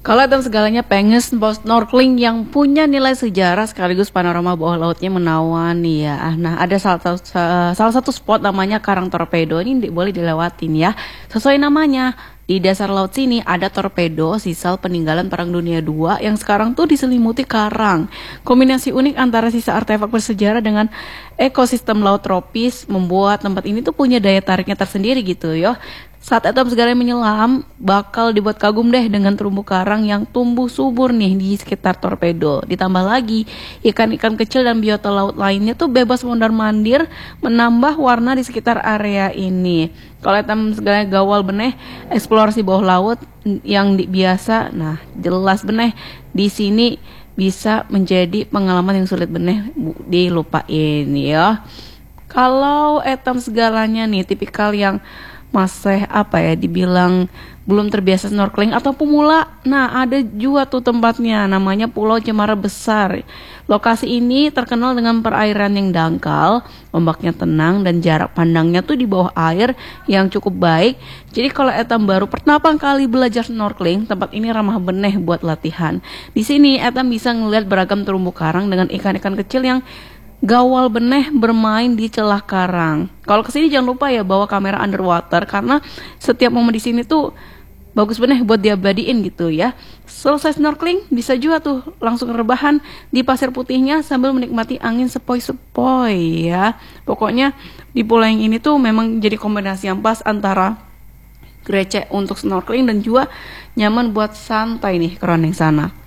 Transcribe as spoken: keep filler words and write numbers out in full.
Kalau Etam segalanya pengen snorkeling yang punya nilai sejarah sekaligus panorama bawah lautnya menawan nih ya. Nah, ada salah satu salah satu spot namanya Karang Torpedo. Ini di, boleh dilewatin ya. Sesuai namanya, di dasar laut sini ada torpedo sisa peninggalan Perang Dunia kedua yang sekarang tuh diselimuti karang. Kombinasi unik antara sisa artefak bersejarah dengan ekosistem laut tropis membuat tempat ini tuh punya daya tariknya tersendiri gitu ya. Saat Etam segalanya menyelam, bakal dibuat kagum deh dengan terumbu karang yang tumbuh subur nih di sekitar torpedo. Ditambah lagi, ikan-ikan kecil dan biota laut lainnya tuh bebas mondar-mandir, menambah warna di sekitar area ini. Kalau Etam segalanya gawal beneh, eksplorasi bawah laut yang di, biasa, nah jelas beneh di sini bisa menjadi pengalaman yang sulit beneh dilupain ya. Kalau Etam segalanya nih tipikal yang masih apa ya dibilang belum terbiasa snorkeling atau pemula, nah ada juga tuh tempatnya namanya Pulau Cemara Besar. Lokasi ini terkenal dengan perairan yang dangkal, ombaknya tenang dan jarak pandangnya tuh di bawah air yang cukup baik. Jadi kalau Etam baru pertama kali belajar snorkeling, tempat ini ramah beneh buat latihan. Di sini Etam bisa ngeliat beragam terumbu karang dengan ikan-ikan kecil yang gawal beneh bermain di celah karang. Kalau kesini jangan lupa ya bawa kamera underwater karena setiap momen di sini tuh bagus beneh buat diabadiin gitu ya. Selesai snorkeling bisa juga tuh langsung rebahan di pasir putihnya sambil menikmati angin sepoi-sepoi ya. Pokoknya di pulau yang ini tuh memang jadi kombinasi yang pas antara receh untuk snorkeling dan juga nyaman buat santai nih ke sana.